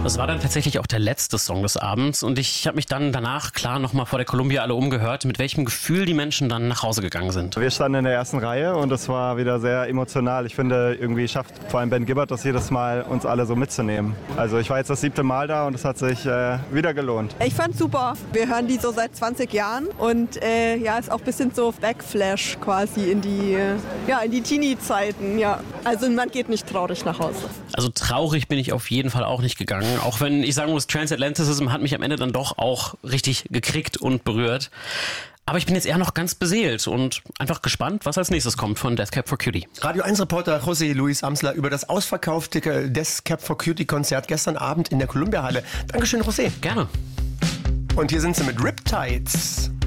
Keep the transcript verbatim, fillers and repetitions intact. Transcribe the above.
Das war dann tatsächlich auch der letzte Song des Abends und ich habe mich dann danach klar nochmal vor der Columbia alle umgehört, mit welchem Gefühl die Menschen dann nach Hause gegangen sind. Wir standen in der ersten Reihe und es war wieder sehr emotional. Ich finde, irgendwie schafft vor allem Ben Gibbard das jedes Mal, uns alle so mitzunehmen. Also ich war jetzt das siebte Mal da und es hat sich äh, wieder gelohnt. Ich fand's super. Wir hören die so seit zwanzig Jahren und äh, ja, ist auch ein bisschen so Backflash quasi in die, äh, ja, in die Teenie-Zeiten. Ja. Also man geht nicht traurig nach Hause. Also traurig bin ich auf jeden Fall auch nicht gegangen. Auch wenn ich sagen muss, Transatlanticism hat mich am Ende dann doch auch richtig gekriegt und berührt. Aber ich bin jetzt eher noch ganz beseelt und einfach gespannt, was als nächstes kommt von Death Cab for Cutie. Radio eins Reporter José Luis Amsler über das ausverkaufte Death Cab for Cutie Konzert gestern Abend in der Columbia Halle. Dankeschön, José. Gerne. Und hier sind sie mit Riptides.